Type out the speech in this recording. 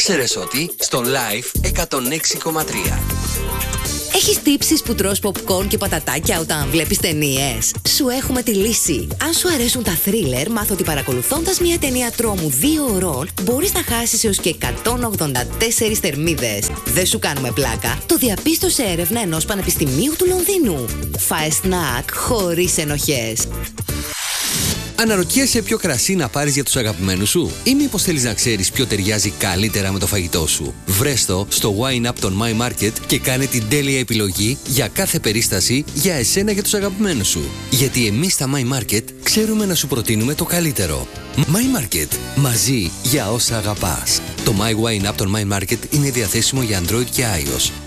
Ήξερες ότι στο Live 106,3. Έχεις τύψεις που τρως popcorn και πατατάκια όταν βλέπεις ταινίες? Σου έχουμε τη λύση. Αν σου αρέσουν τα thriller, μάθω ότι παρακολουθώντας μια ταινία τρόμου 2 ωρών μπορείς να χάσεις έως και 184 θερμίδες. Δεν σου κάνουμε πλάκα. Το διαπίστωσε έρευνα ενός πανεπιστημίου του Λονδίνου. Φάε σνακ χωρίς ενοχές. Αναρωτιέσαι ποιο κρασί να πάρεις για τους αγαπημένους σου, ή μήπως θέλεις να ξέρεις ποιο ταιριάζει καλύτερα με το φαγητό σου? Βρες το στο Wine Up των My Market και κάνε την τέλεια επιλογή για κάθε περίσταση για εσένα και τους αγαπημένους σου. Γιατί εμείς στα My Market ξέρουμε να σου προτείνουμε το καλύτερο. My Market. Μαζί για όσα αγαπάς. Το My Wine Up των My Market είναι διαθέσιμο για Android και iOS.